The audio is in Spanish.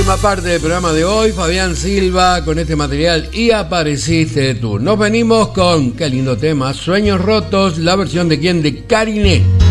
Última parte del programa de hoy, Fabián Silva con este material Y apareciste tú. Nos venimos con, qué lindo tema, Sueños Rotos, la versión de quién, de Cariné.